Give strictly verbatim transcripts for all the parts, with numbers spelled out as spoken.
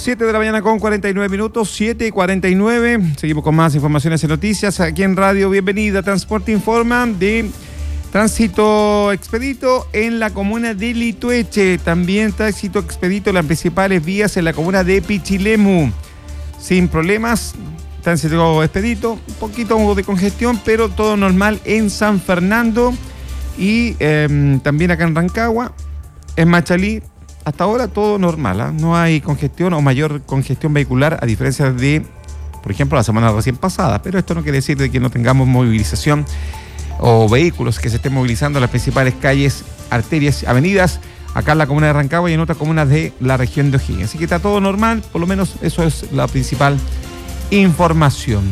siete de la mañana con cuarenta y nueve minutos, siete y cuarenta y nueve. Seguimos con más informaciones y noticias aquí en Radio Bienvenida. Transporte informa de tránsito expedito en la comuna de Litueche. También tránsito expedito en las principales vías en la comuna de Pichilemu. Sin problemas, tránsito expedito, un poquito de congestión, pero todo normal en San Fernando y eh, también acá en Rancagua, en Machalí. Hasta ahora todo normal, ¿eh? No hay congestión o mayor congestión vehicular, a diferencia de, por ejemplo, la semana recién pasada. Pero esto no quiere decir de que no tengamos movilización o vehículos que se estén movilizando en las principales calles, arterias, avenidas, acá en la comuna de Rancagua y en otras comunas de la región de O'Higgins. Así que está todo normal, por lo menos eso es la principal información.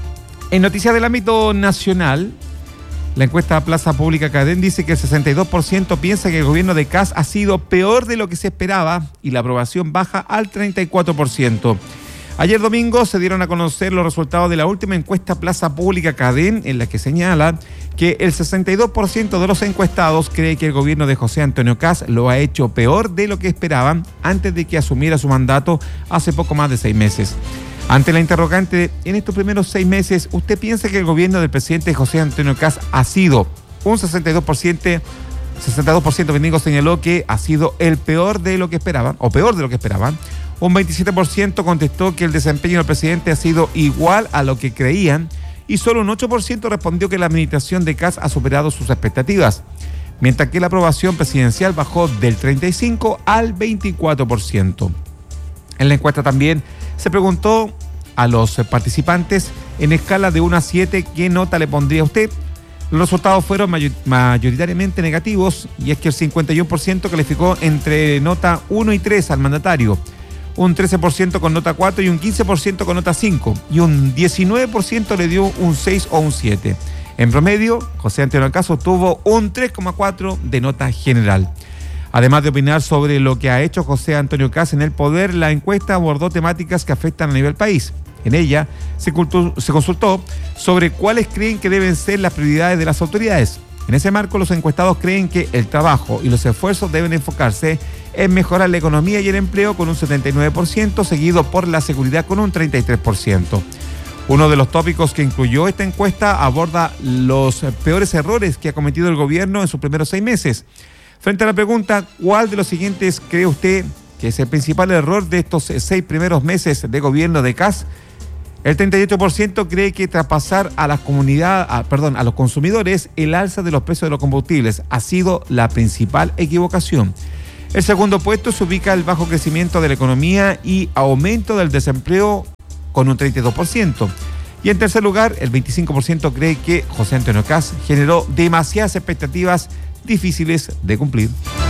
En noticias del ámbito nacional, la encuesta Plaza Pública Cadén dice que el sesenta y dos por ciento piensa que el gobierno de Kast ha sido peor de lo que se esperaba y la aprobación baja al treinta y cuatro por ciento. Ayer domingo se dieron a conocer los resultados de la última encuesta Plaza Pública Cadén, en la que señala que el sesenta y dos por ciento de los encuestados cree que el gobierno de José Antonio Kast lo ha hecho peor de lo que esperaban antes de que asumiera su mandato hace poco más de seis meses. Ante la interrogante, en estos primeros seis meses, ¿usted piensa que el gobierno del presidente José Antonio Kast ha sido un sesenta y dos por ciento, sesenta y dos por ciento Bendigo señaló que ha sido el peor de lo que esperaban, o peor de lo que esperaban? Un veintisiete por ciento contestó que el desempeño del presidente ha sido igual a lo que creían y solo un ocho por ciento respondió que la administración de Kast ha superado sus expectativas, mientras que la aprobación presidencial bajó del treinta y cinco al veinticuatro por ciento. En la encuesta también se preguntó a los participantes en escala de uno a siete qué nota le pondría a usted. Los resultados fueron mayor, mayoritariamente negativos, y es que el cincuenta y uno por ciento calificó entre nota uno y tres al mandatario, un trece por ciento con nota cuatro y un quince por ciento con nota cinco, y un diecinueve por ciento le dio un seis o un siete. En promedio, José Antonio Kast tuvo un tres coma cuatro de nota general. Además de opinar sobre lo que ha hecho José Antonio Kast en el poder, la encuesta abordó temáticas que afectan a nivel país. En ella se, cultu- se consultó sobre cuáles creen que deben ser las prioridades de las autoridades. En ese marco, los encuestados creen que el trabajo y los esfuerzos deben enfocarse en mejorar la economía y el empleo con un setenta y nueve por ciento, seguido por la seguridad con un treinta y tres por ciento. Uno de los tópicos que incluyó esta encuesta aborda los peores errores que ha cometido el gobierno en sus primeros seis meses. Frente a la pregunta, ¿cuál de los siguientes cree usted que es el principal error de estos seis primeros meses de gobierno de Kast? El treinta y ocho por ciento cree que traspasar a las comunidades, a, perdón, a los consumidores el alza de los precios de los combustibles ha sido la principal equivocación. El segundo puesto se ubica el bajo crecimiento de la economía y aumento del desempleo con un treinta y dos por ciento. Y en tercer lugar, el veinticinco por ciento cree que José Antonio Kast generó demasiadas expectativas difíciles de cumplir.